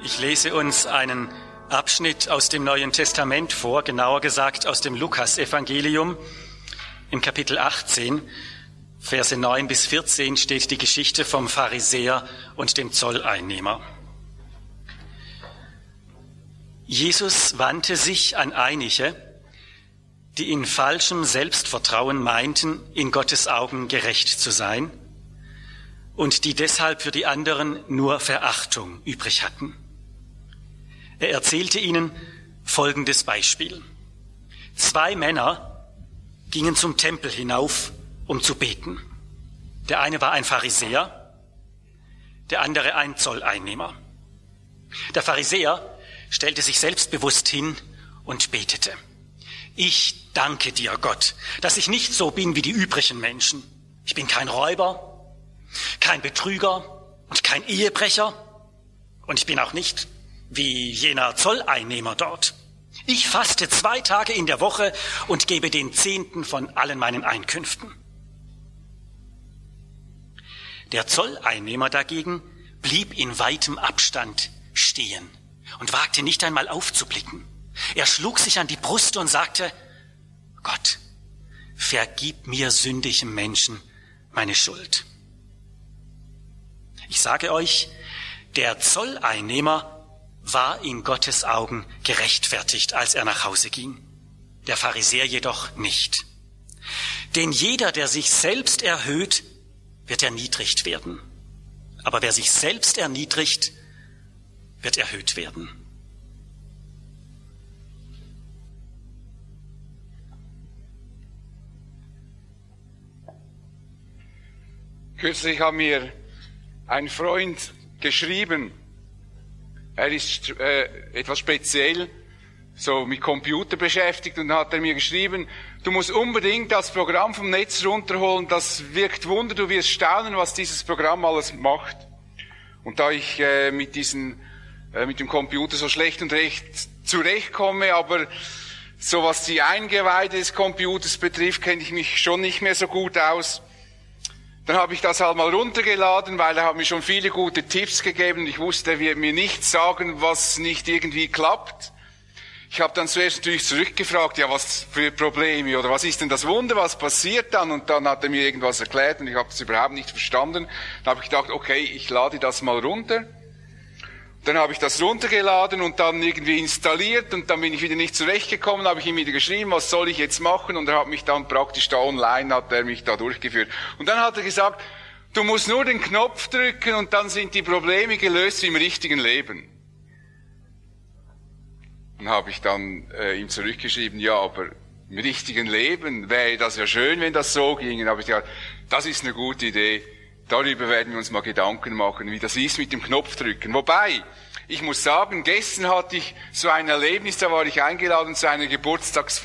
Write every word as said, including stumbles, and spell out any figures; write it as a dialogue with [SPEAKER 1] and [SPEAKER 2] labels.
[SPEAKER 1] Ich lese uns einen Abschnitt aus dem Neuen Testament vor, genauer gesagt aus dem Lukas-Evangelium. Im Kapitel achtzehn, Verse neun bis vierzehn steht die Geschichte vom Pharisäer und dem Zolleinnehmer. Jesus wandte sich an einige, die in falschem Selbstvertrauen meinten, in Gottes Augen gerecht zu sein und die deshalb für die anderen nur Verachtung übrig hatten. Er erzählte ihnen folgendes Beispiel. Zwei Männer gingen zum Tempel hinauf, um zu beten. Der eine war ein Pharisäer, der andere ein Zolleinnehmer. Der Pharisäer stellte sich selbstbewusst hin und betete. Ich danke dir, Gott, dass ich nicht so bin wie die übrigen Menschen. Ich bin kein Räuber, kein Betrüger und kein Ehebrecher. Und ich bin auch nicht wie jener Zolleinnehmer dort. Ich faste zwei Tage in der Woche und gebe den Zehnten von allen meinen Einkünften. Der Zolleinnehmer dagegen blieb in weitem Abstand stehen und wagte nicht einmal aufzublicken. Er schlug sich an die Brust und sagte, Gott, vergib mir sündigem Menschen meine Schuld. Ich sage euch, der Zolleinnehmer war in Gottes Augen gerechtfertigt, als er nach Hause ging. Der Pharisäer jedoch nicht. Denn jeder, der sich selbst erhöht, wird erniedrigt werden. Aber wer sich selbst erniedrigt, wird erhöht werden.
[SPEAKER 2] Kürzlich hat mir ein Freund geschrieben, er ist äh, etwas speziell so mit Computer beschäftigt und hat er mir geschrieben, du musst unbedingt das Programm vom Netz runterholen, das wirkt Wunder, du wirst staunen, was dieses Programm alles macht. Und da ich äh, mit diesen, äh, mit dem Computer so schlecht und recht zurechtkomme, aber so was die Eingeweide des Computers betrifft, kenne ich mich schon nicht mehr so gut aus. Dann habe ich das halt mal runtergeladen, weil er hat mir schon viele gute Tipps gegeben und ich wusste, er wird mir nichts sagen, was nicht irgendwie klappt. Ich habe dann zuerst natürlich zurückgefragt, ja, was für Probleme oder was ist denn das Wunder, was passiert dann? Und dann hat er mir irgendwas erklärt und ich habe das überhaupt nicht verstanden. Dann habe ich gedacht, okay, ich lade das mal runter. Dann habe ich das runtergeladen und dann irgendwie installiert und dann bin ich wieder nicht zurechtgekommen, habe ich ihm wieder geschrieben, was soll ich jetzt machen? Und er hat mich dann praktisch da online, hat er mich da durchgeführt. Und dann hat er gesagt, du musst nur den Knopf drücken und dann sind die Probleme gelöst wie im richtigen Leben. Dann habe ich dann äh, ihm zurückgeschrieben, ja, aber im richtigen Leben wäre das ja schön, wenn das so ging. Dann habe ich gesagt, das ist eine gute Idee. Darüber werden wir uns mal Gedanken machen, wie das ist mit dem Knopfdrücken. Wobei, ich muss sagen, gestern hatte ich so ein Erlebnis, da war ich eingeladen zu einer Geburtstagsfeier.